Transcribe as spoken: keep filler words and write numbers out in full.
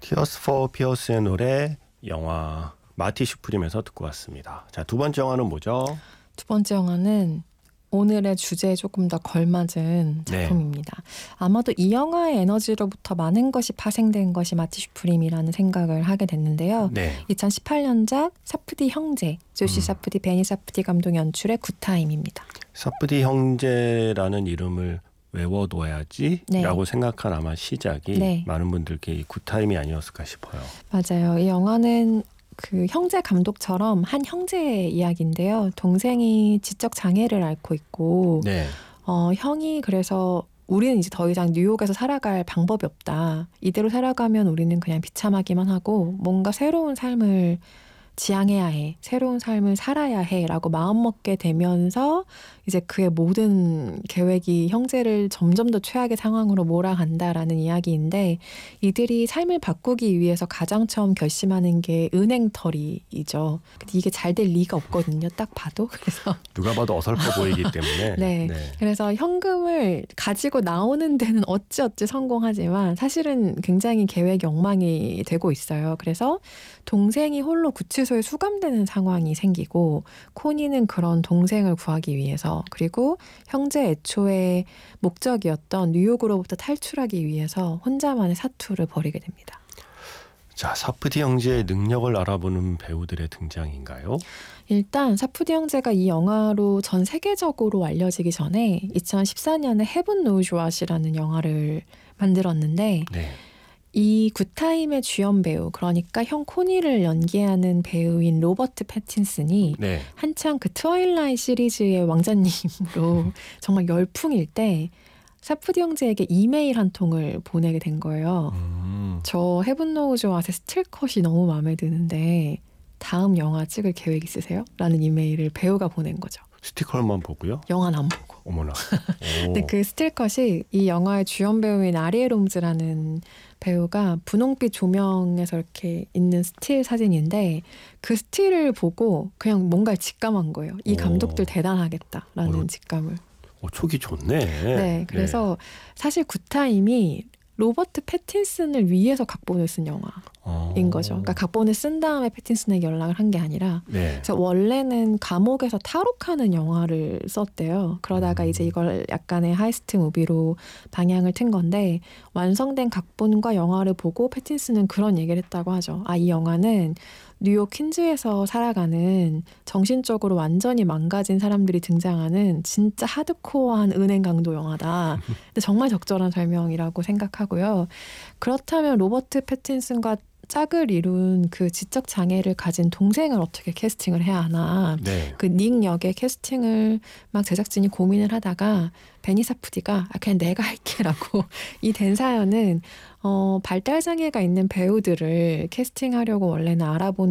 Tears for Fears의 노래, 영화 마티 슈프림에서 듣고 왔습니다. 자, 두 번째 영화는 뭐죠? 두 번째 영화는 오늘의 주제에 조금 더 걸맞은 작품입니다. 네. 아마도 이 영화의 에너지로부터 많은 것이 파생된 것이 마티 슈프림이라는 생각을 하게 됐는데요. 네. 이천십팔 년작 사프디 형제, 조시 음. 사프디, 베니 사프디 감독 연출의 굿타임입니다. 사프디 형제라는 이름을 외워둬야지 네. 라고 생각한 아마 시작이 네. 많은 분들께 이 굿타임이 아니었을까 싶어요. 맞아요. 이 영화는 그 형제 감독처럼 한 형제의 이야기인데요. 동생이 지적 장애를 앓고 있고 네. 어, 형이 그래서 우리는 이제 더 이상 뉴욕에서 살아갈 방법이 없다. 이대로 살아가면 우리는 그냥 비참하기만 하고 뭔가 새로운 삶을 지향해야 해. 새로운 삶을 살아야 해. 라고 마음먹게 되면서 이제 그의 모든 계획이 형제를 점점 더 최악의 상황으로 몰아간다라는 이야기인데 이들이 삶을 바꾸기 위해서 가장 처음 결심하는 게 은행털이이죠. 근데 이게 잘 될 리가 없거든요. 딱 봐도. 그래서 누가 봐도 어설퍼 보이기 때문에. 네. 네. 그래서 현금을 가지고 나오는 데는 어찌어찌 성공하지만 사실은 굉장히 계획이 엉망이 되고 있어요. 그래서 동생이 홀로 구치소에 수감되는 상황이 생기고 코니는 그런 동생을 구하기 위해서 그리고 형제 애초의 목적이었던 뉴욕으로부터 탈출하기 위해서 혼자만의 사투를 벌이게 됩니다. 자, 사프디 형제의 능력을 알아보는 배우들의 등장인가요? 일단 사프디 형제가 이 영화로 전 세계적으로 알려지기 전에 이천십사 년에 헤븐 노우즈 왓이라는 영화를 만들었는데 네. 이 굿타임의 주연 배우, 그러니까 형 코니를 연기하는 배우인 로버트 패틴슨이 네. 한창 그 트와일라이트 시리즈의 왕자님으로 정말 열풍일 때 사프디 형제에게 이메일 한 통을 보내게 된 거예요. 음. 저 헤븐 노우즈 왓의 스틸컷이 너무 마음에 드는데 다음 영화 찍을 계획 있으세요? 라는 이메일을 배우가 보낸 거죠. 스티커만 보고요? 영화는 안 보고. 어머나. 근데 그 스틸컷이 이 영화의 주연 배우인 아리엘 홈즈라는 배우가 분홍빛 조명에서 이렇게 있는 스틸 사진인데 그 스틸을 보고 그냥 뭔가를 직감한 거예요. 이 감독들 오. 대단하겠다라는 어, 직감을. 어, 촉이 좋네. 네, 그래서 네. 사실 굿타임이 로버트 패틴슨을 위해서 각본을 쓴 영화인 어. 거죠. 그러니까 각본을 쓴 다음에 패틴슨에게 연락을 한 게 아니라 네. 그래서 원래는 감옥에서 탈옥하는 영화를 썼대요. 그러다가 음. 이제 이걸 약간의 하이스트 무비로 방향을 튼 건데 완성된 각본과 영화를 보고 패틴슨은 그런 얘기를 했다고 하죠. 아, 이 영화는 뉴욕 퀸즈에서 살아가는 정신적으로 완전히 망가진 사람들이 등장하는 진짜 하드코어한 은행 강도 영화다. 근데 정말 적절한 설명이라고 생각하고요. 그렇다면 로버트 패틴슨과 짝을 이룬 그 지적 장애를 가진 동생을 어떻게 캐스팅을 해야 하나. 네. 그 닉 역의 캐스팅을 막 제작진이 고민을 하다가 베니 사프디가 아, 그냥 내가 할게라고 이 된 사연은 어, 발달장애가 있는 배우들을 캐스팅하려고 원래는 알아보는